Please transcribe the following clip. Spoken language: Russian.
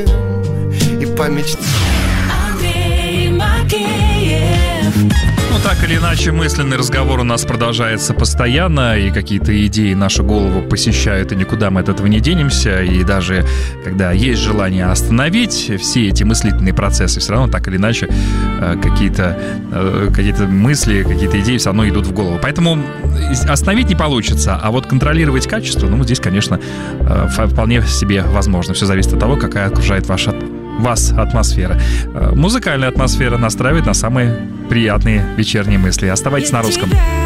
и помечтать. Ну, так или иначе, мысленный разговор у нас продолжается постоянно, и какие-то идеи нашу голову посещают, и никуда мы от этого не денемся. И даже когда есть желание остановить все эти мыслительные процессы, все равно так или иначе какие-то мысли, какие-то идеи все равно идут в голову. Поэтому остановить не получится, а вот контролировать качество, ну, здесь, конечно, вполне себе возможно. Все зависит от того, какая окружает вас атмосфера. Музыкальная атмосфера настраивает на самые приятные вечерние мысли. Оставайтесь на русском.